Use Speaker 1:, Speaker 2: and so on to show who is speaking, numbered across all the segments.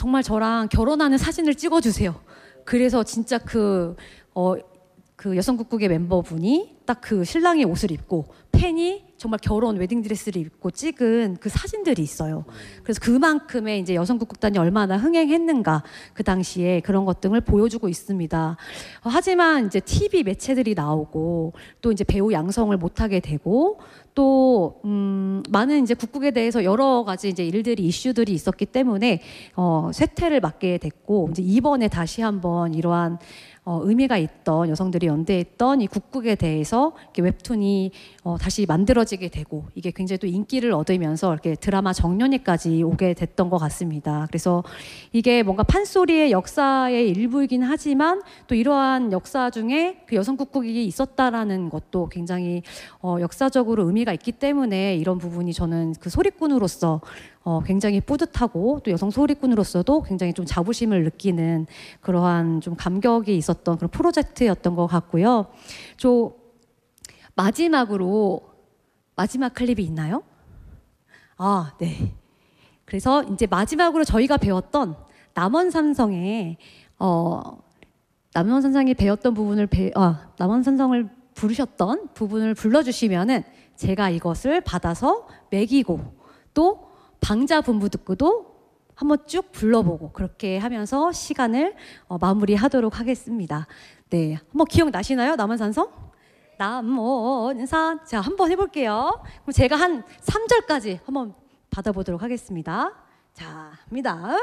Speaker 1: 정말 저랑 결혼하는 사진을 찍어주세요. 그래서 진짜 그 여성국국의 멤버분이 딱 그 신랑의 옷을 입고 팬이 정말 결혼 웨딩드레스를 입고 찍은 그 사진들이 있어요. 그래서 그만큼의 이제 여성국국단이 얼마나 흥행했는가 그 당시에 그런 것 등을 보여주고 있습니다. 하지만 이제 TV 매체들이 나오고 또 이제 배우 양성을 못하게 되고 또 많은 이제 국국에 대해서 여러 가지 이제 일들이 이슈들이 있었기 때문에 쇠퇴를 맞게 됐고 이제 이번에 다시 한번 이러한 의미가 있던 여성들이 연대했던 이 국국에 대해서 이렇게 웹툰이 다시 만들어지게 되고 이게 굉장히 또 인기를 얻으면서 이렇게 드라마 정년회까지 오게 됐던 것 같습니다. 그래서 이게 뭔가 판소리의 역사의 일부이긴 하지만 또 이러한 역사 중에 그 여성 국국이 있었다라는 것도 굉장히 역사적으로 의미가 있기 때문에 이런 부분이 저는 그 소리꾼으로서 굉장히 뿌듯하고 또 여성 소리꾼으로서도 굉장히 좀 자부심을 느끼는 그러한 좀 감격이 있었던 그런 프로젝트였던 것 같고요. 마지막으로 마지막 클립이 있나요? 아, 네. 그래서 이제 마지막으로 저희가 배웠던 남원산성에 남원산성이 배웠던 부분을 남원산성을 부르셨던 부분을 불러주시면은 제가 이것을 받아서 매기고 또 방자분부듣고도 한번 쭉 불러보고 그렇게 하면서 시간을 마무리하도록 하겠습니다. 네, 한번 기억나시나요? 남원산성? 남원산. 자, 한번 해볼게요. 그럼 제가 한 3절까지 한번 받아보도록 하겠습니다. 자, 합니다.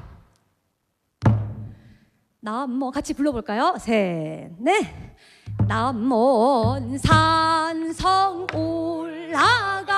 Speaker 1: 같이 불러볼까요? 셋, 넷. 남원산성 올라가